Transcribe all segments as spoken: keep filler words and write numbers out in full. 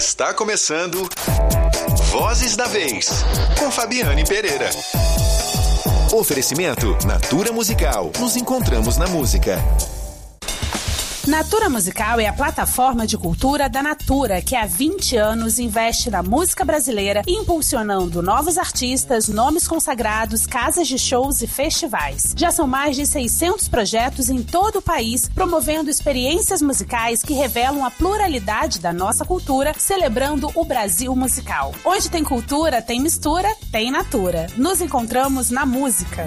Está começando Vozes da Vez, com Fabiane Pereira. Oferecimento Natura Musical. Nos encontramos na música. Natura Musical é a plataforma de cultura da Natura, que há vinte anos investe na música brasileira, impulsionando novos artistas, nomes consagrados, casas de shows e festivais. Já são mais de seiscentos projetos em todo o país, promovendo experiências musicais que revelam a pluralidade da nossa cultura, celebrando o Brasil musical. Onde tem cultura, tem mistura, tem Natura. Nos encontramos na música.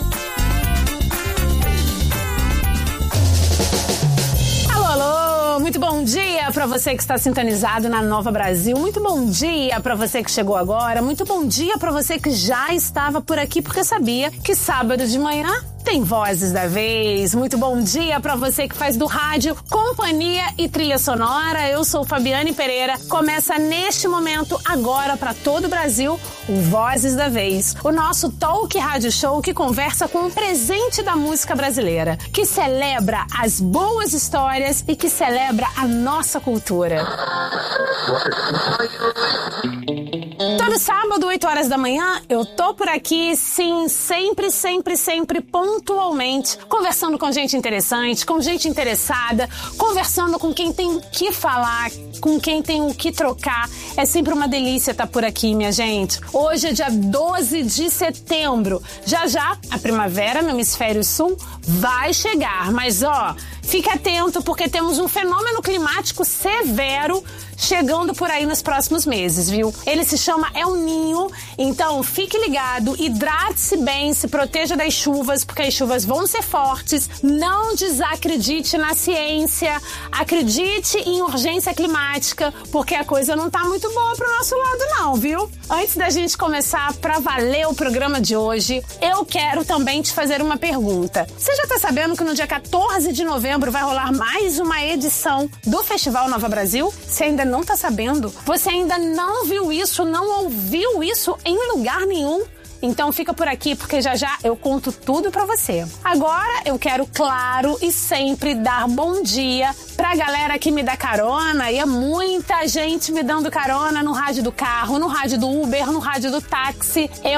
Alô, muito bom dia para você que está sintonizado na Nova Brasil, muito bom dia para você que chegou agora, muito bom dia para você que já estava por aqui porque sabia que sábado de manhã tem Vozes da Vez. Muito bom dia pra você que faz do rádio companhia e trilha sonora. Eu sou Fabiane Pereira. Começa neste momento, agora pra todo o Brasil, o Vozes da Vez. O nosso talk rádio show que conversa com o presente da música brasileira, que celebra as boas histórias e que celebra a nossa cultura. Todo sábado, oito horas da manhã, eu tô por aqui, sim, sempre, sempre, sempre, pontualmente, conversando com gente interessante, com gente interessada, conversando com quem tem o que falar, com quem tem o que trocar. É sempre uma delícia estar por aqui, minha gente. Hoje é dia doze de setembro. Já já, a primavera no hemisfério sul vai chegar. Mas, ó, fique atento porque temos um fenômeno climático severo chegando por aí nos próximos meses, viu? Ele se chama El Niño, então fique ligado, hidrate-se bem, se proteja das chuvas, porque as chuvas vão ser fortes. Não desacredite na ciência, acredite em urgência climática, porque a coisa não tá muito boa pro nosso lado não, viu? Antes da gente começar pra valer o programa de hoje, eu quero também te fazer uma pergunta. Você já tá sabendo que no dia quatorze de novembro vai rolar mais uma edição do Festival Nova Brasil? Você ainda não tá sabendo? Você ainda não viu isso, não ouviu isso em lugar nenhum? Então fica por aqui, porque já já eu conto tudo pra você. Agora eu quero, claro, e sempre dar bom dia pra galera que me dá carona, e é muita gente me dando carona no rádio do carro, no rádio do Uber, no rádio do táxi. Eu